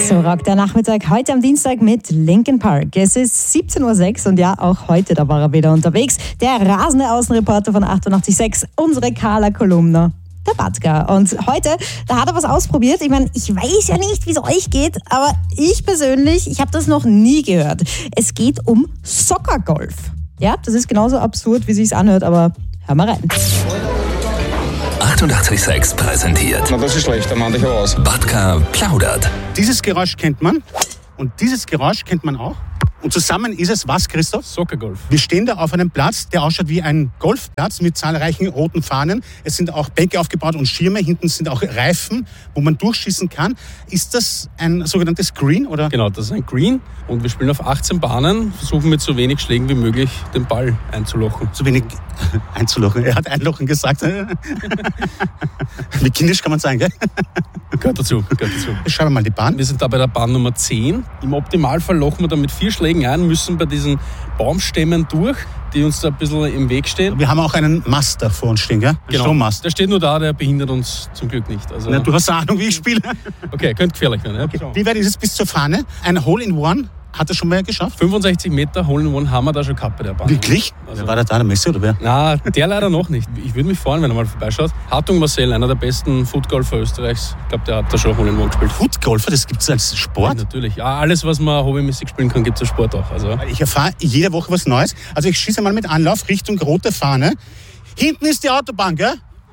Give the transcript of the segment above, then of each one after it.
So rockt der Nachmittag heute am Dienstag mit Linkin Park. Es ist 17.06 Uhr und ja, auch heute, da war er wieder unterwegs. Der rasende Außenreporter von 88.6, unsere Carla-Kolumne, der Batka. Und heute, da hat er was ausprobiert. Ich meine, ich weiß ja nicht, wie es euch geht, aber ich persönlich, ich habe das noch nie gehört. Es geht um Soccer-Golf. Ja, das ist genauso absurd, wie es sich anhört, aber hör mal rein. 88.6 präsentiert. Na, das ist schlecht, da mach ich aber aus. Batka plaudert. Dieses Geräusch kennt man und dieses Geräusch kennt man auch. Und zusammen ist es was, Christoph? Soccer-Golf. Wir stehen da auf einem Platz, der ausschaut wie ein Golfplatz mit zahlreichen roten Fahnen. Es sind auch Bänke aufgebaut und Schirme. Hinten sind auch Reifen, wo man durchschießen kann. Ist das ein sogenanntes Green, oder? Genau, das ist ein Green und wir spielen auf 18 Bahnen, versuchen mit so wenig Schlägen wie möglich den Ball einzulochen. So wenig einzulochen. Er hat einlochen gesagt. Wie kindisch kann man sein, gell? Gehört dazu. Schreiben wir mal die Bahn. Wir sind da bei der Bahn Nummer 10. Im Optimalfall lochen wir dann mit 4 Schlägen ein, müssen bei diesen Baumstämmen durch, die uns da ein bisschen im Weg stehen. Wir haben auch einen Mast da vor uns stehen, gell? Genau. Strommast. Der steht nur da, der behindert uns zum Glück nicht. Also, Na, du hast eine Ahnung, wie ich spiele. okay, könnte gefährlich werden. Ja? Okay. Wie weit ist es bis zur Fahne? Ein Hole-in-One hat er schon mal geschafft? 65 Meter Hole-in-One haben wir da schon gehabt bei der Bahn. Wirklich? Also, war da der Messi oder wer? Na, der leider noch nicht. Ich würde mich freuen, wenn er mal vorbeischaut. Hartung Marcel, einer der besten Footgolfer Österreichs. Ich glaube, der hat da schon Hole-in-One gespielt. Footgolfer, das gibt es als Sport? Ja, natürlich. Ja, alles, was man hobbymäßig spielen kann, gibt es als Sport auch. Also. Ich erfahre jede Woche was Neues. Also ich schieße mal mit Anlauf Richtung rote Fahne. Hinten ist die Autobahn, gell?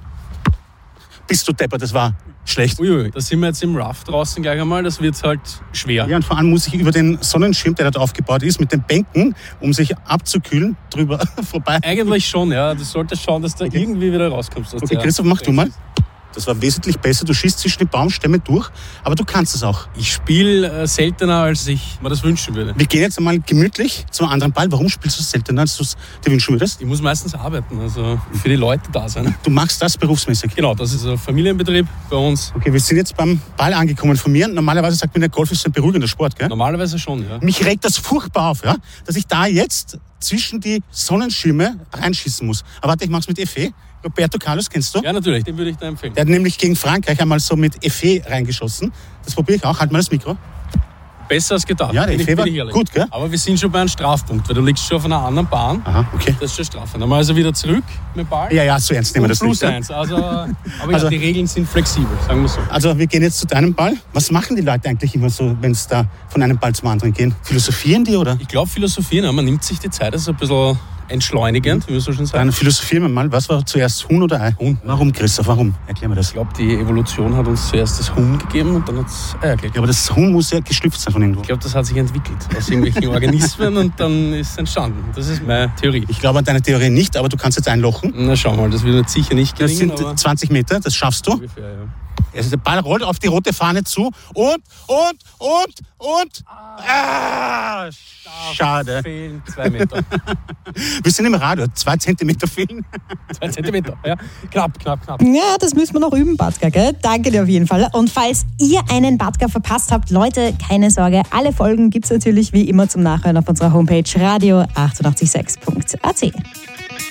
Bist du deppert, das war schlecht. Uiui, da sind wir jetzt im Rough draußen gleich einmal. Das wird halt schwer. Ja, und vor allem muss ich über den Sonnenschirm, der da aufgebaut ist, mit den Bänken, um sich abzukühlen, drüber vorbei. Eigentlich schon, ja. Du solltest schauen, dass du irgendwie wieder rauskommst. Okay, Christoph, mach du mal. Das war wesentlich besser. Du schießt zwischen die Baumstämme durch, aber du kannst es auch. Ich spiele seltener, als ich mir das wünschen würde. Wir gehen jetzt einmal gemütlich zum anderen Ball. Warum spielst du seltener, als du es dir wünschen würdest? Ich muss meistens arbeiten, also für die Leute da sein. Du machst das berufsmäßig? Genau, das ist ein Familienbetrieb bei uns. Okay, wir sind jetzt beim Ball angekommen von mir. Normalerweise sagt man, der Golf ist ein beruhigender Sport, gell? Normalerweise schon, ja. Mich regt das furchtbar auf, ja, dass ich da jetzt zwischen die Sonnenschirme reinschießen muss. Aber warte, ich mach's mit Effet. Roberto Carlos, kennst du? Ja, natürlich, den würde ich da empfehlen. Der hat nämlich gegen Frankreich einmal so mit Effet reingeschossen. Das probiere ich auch. Halt mal das Mikro. Besser als gedacht. Ja, der Effet war gut, gell? Aber wir sind schon bei einem Strafpunkt, weil du liegst schon auf einer anderen Bahn. Aha, okay. Das ist schon Strafe. Dann mal also wieder zurück mit dem Ball. Ja, so ernst nehmen wir das plus nicht. eins. Aber ja, die Regeln sind flexibel, sagen wir so. Also wir gehen jetzt zu deinem Ball. Was machen die Leute eigentlich immer so, wenn es da von einem Ball zum anderen gehen? Philosophieren die, oder? Ich glaube, philosophieren, ja, man nimmt sich die Zeit, das ist ein bisschen entschleunigend, wie wir so schon sagen. Dann philosophieren wir mal. Was war zuerst, Huhn oder Ei? Huhn. Warum, Christoph? Warum? Erklär mir das. Ich glaube, die Evolution hat uns zuerst das Huhn gegeben und dann hat es Eier gegeben. Ja, aber das Huhn muss ja geschlüpft sein von irgendwo. Ich glaube, das hat sich entwickelt aus irgendwelchen Organismen und dann ist es entstanden. Das ist meine Theorie. Ich glaube an deine Theorie nicht, aber du kannst jetzt einlochen. Na schau mal, das wird sicher nicht Das gelingen. sind 20 Meter, das schaffst du. Ungefähr, ja. Also der Ball rollt auf die rote Fahne zu und. Schade. Fehlen 2 Meter. Wir sind im Radio, 2 Zentimeter fehlen. 2 Zentimeter, ja. Knapp. Ja, das müssen wir noch üben, Batka, gell? Danke dir auf jeden Fall. Und falls ihr einen Batka verpasst habt, Leute, keine Sorge, alle Folgen gibt's natürlich wie immer zum Nachhören auf unserer Homepage radio886.at.